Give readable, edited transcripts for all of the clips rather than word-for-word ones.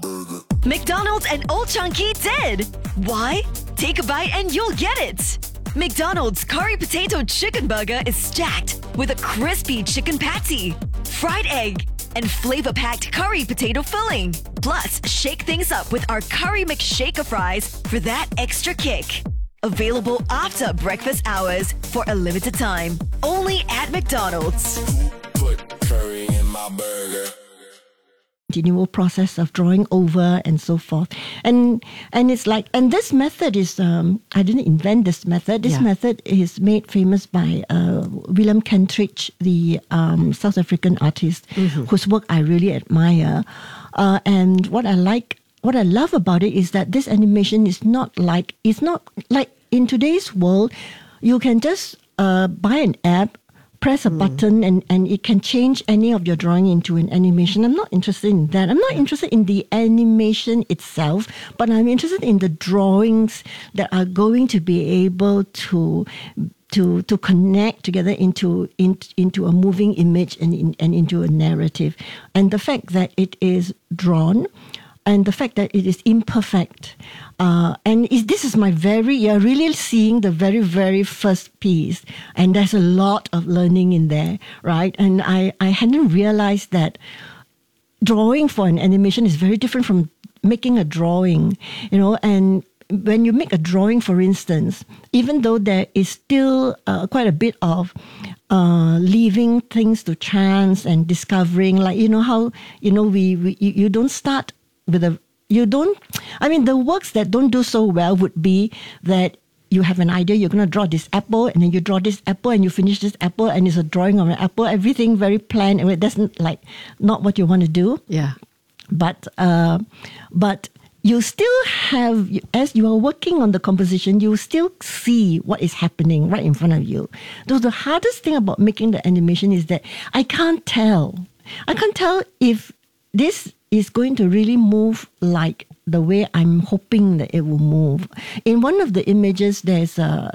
McDonald's and Old Chunky did. Why? Take a bite and you'll get it. McDonald's Curry Potato Chicken Burger is stacked with a crispy chicken patty, fried egg, and flavor-packed curry potato filling. Plus, shake things up with our Curry McShaker fries for that extra kick. Available after breakfast hours for a limited time. Only at McDonald's. Put curry in my burger. Continual process of drawing over and so forth, and it's like, and this method is I didn't invent this method. This method is made famous by Willem Kentridge, the South African artist, whose work I really admire. And what I love about it is that this animation is not like in today's world, you can just buy an app, press a button and it can change any of your drawing into an animation. I'm not interested in that. I'm not interested in the animation itself, but I'm interested in the drawings that are going to be able to connect together into a moving image and into a narrative. And the fact that it is drawn and the fact that it is imperfect. This is you're really seeing the very, very first piece. And there's a lot of learning in there, right? And I hadn't realized that drawing for an animation is very different from making a drawing, and when you make a drawing, for instance, even though there is still quite a bit of leaving things to chance and discovering, like, how, you don't start with the works that don't do so well would be that you have an idea, you're going to draw this apple, and then you draw this apple, and you finish this apple, and it's a drawing of an apple, everything very planned, and that's not what you want to do. Yeah. But you still have, as you are working on the composition, you still see what is happening right in front of you. Though the hardest thing about making the animation is that I can't tell if this is going to really move like the way I'm hoping that it will move. In one of the images, there's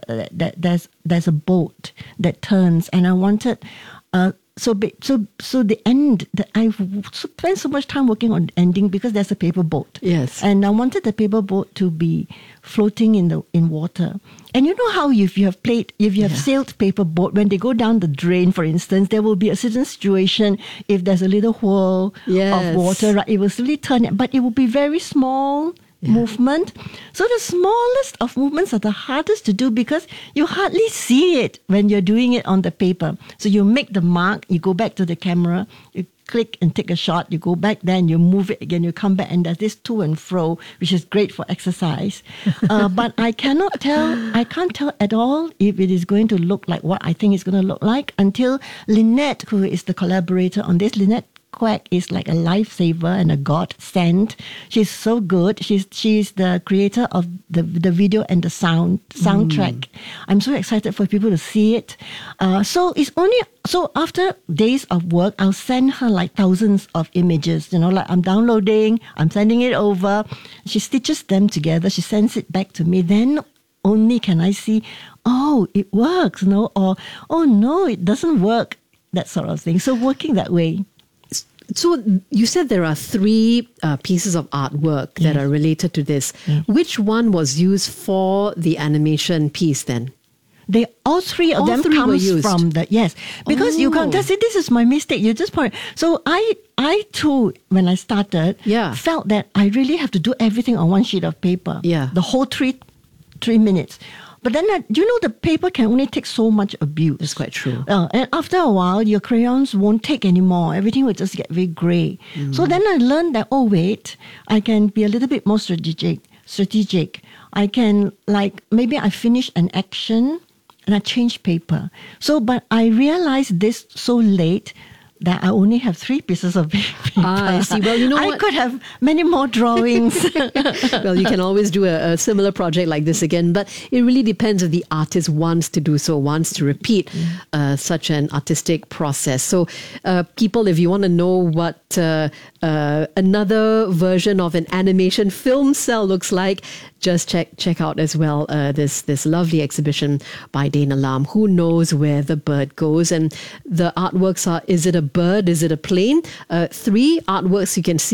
a boat that turns, and I wanted so the end that I spent so much time working on ending because there's a paper boat. Yes, and I wanted the paper boat to be floating in water. And you know how if you have sailed paper boat, when they go down the drain, for instance, there will be a certain situation. If there's a little whirl of water, right, it will slowly turn, but it will be very small movement. So the smallest of movements are the hardest to do because you hardly see it when you're doing it on the paper. So you make the mark, you go back to the camera, you click and take a shot, you go back there and you move it again, you come back, and there's this to and fro, which is great for exercise. But I can't tell at all if it is going to look like what I think it's going to look like until Lynette, who is the collaborator on this, Lynette Quack is like a lifesaver and a godsend. She's so good. She's the creator of the video and the soundtrack. I'm so excited for people to see it. So after days of work, I'll send her like thousands of images. Like I'm downloading, I'm sending it over. She stitches them together. She sends it back to me. Then only can I see, oh, it works, or oh no, it doesn't work. That sort of thing. So working that way. So you said there are 3 pieces of artwork that are related to this. Yeah. Which one was used for the animation piece then? All three of them comes from the, because you can't, this is my mistake. You just point. So I too, when I started, felt that I really have to do everything on one sheet of paper. Yeah. The whole 3 minutes. But then, the paper can only take so much abuse. That's quite true. And after a while, your crayons won't take anymore. Everything will just get very grey. So then I learned that, I can be a little bit more strategic. I can, maybe I finish an action and I change paper. But I realized this so late that I only have 3 pieces of paper. I see. Well, I could have many more drawings. Well, you can always do a similar project like this again, but it really depends if the artist wants to do so, wants to repeat such an artistic process. So people, if you want to know what another version of an animation film cell looks like, just check out as well this lovely exhibition by Dana Lam, Who Knows Where the Bird Goes. And the artworks are, is it a bird? Is it a plane? 3 artworks you can see